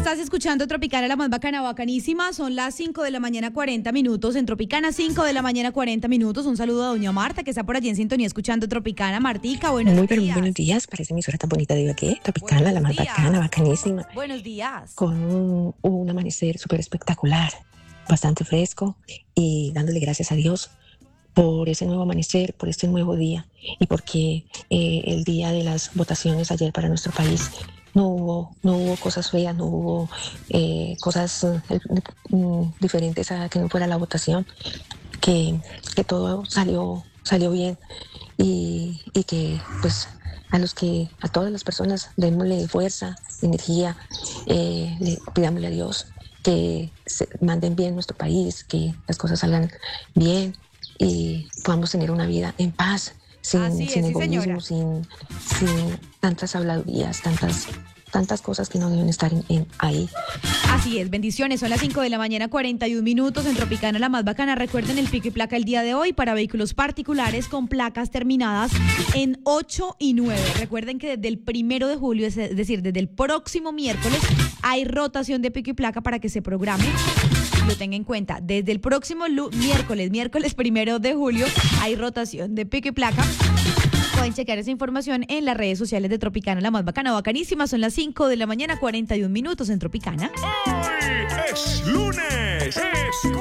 Estás escuchando Tropicana, la más bacana, bacanísima. Son las 5 de la mañana, 40 minutos. En Tropicana, 5 de la mañana, 40 minutos. Un saludo a doña Marta, que está por allí en sintonía escuchando Tropicana. Martica, buenos días. Muy buenos días. Para esa emisora tan bonita de aquí, Tropicana, la más bacana, bacanísima. Buenos días. Con un amanecer súper espectacular, bastante fresco, y dándole gracias a Dios por ese nuevo amanecer, por este nuevo día, y porque el día de las votaciones ayer para nuestro país no hubo cosas feas, no hubo cosas diferentes a que no fuera la votación, que todo salió bien, y que pues a todas las personas démosle fuerza, energía, pidámosle a Dios que se manden bien nuestro país, que las cosas salgan bien y podamos tener una vida en paz, sin egoísmo, sin tantas habladurías, tantas cosas que no deben estar ahí. Así es, bendiciones. Son las 5 de la mañana, 41 minutos en Tropicana, la más bacana. Recuerden el pico y placa el día de hoy para vehículos particulares con placas terminadas en 8 y 9. Recuerden que desde el 1 de julio, es decir, desde el próximo miércoles, hay rotación de pico y placa para que se programe. Lo tenga en cuenta. Desde el próximo miércoles 1 de julio, hay rotación de pico y placa. Pueden checar esa información en las redes sociales de Tropicana, la más bacana, bacanísima. Son las 5 de la mañana, 41 minutos en Tropicana. ¡Hoy es lunes! ¡Escucha!